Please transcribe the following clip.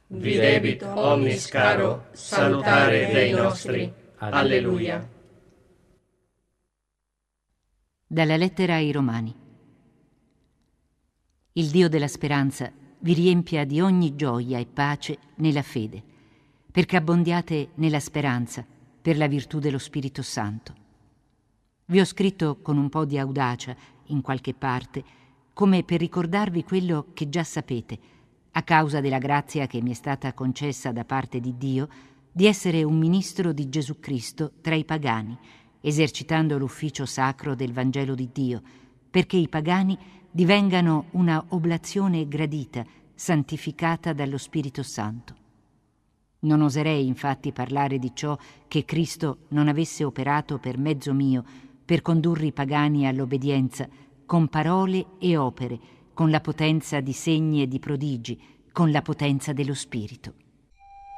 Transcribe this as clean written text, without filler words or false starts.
vi debito omnis caro salutare Dei nostri. Alleluia. Dalla lettera ai Romani. Il Dio della speranza vi riempia di ogni gioia e pace nella fede, perché abbondiate nella speranza per la virtù dello Spirito Santo. Vi ho scritto con un po' di audacia in qualche parte, come per ricordarvi quello che già sapete, a causa della grazia che mi è stata concessa da parte di Dio di essere un ministro di Gesù Cristo tra i pagani, esercitando l'ufficio sacro del Vangelo di Dio, perché i pagani divengano una oblazione gradita, santificata dallo Spirito Santo. Non oserei infatti parlare di ciò che Cristo non avesse operato per mezzo mio per condurre i pagani all'obbedienza, con parole e opere, con la potenza di segni e di prodigi, con la potenza dello Spirito.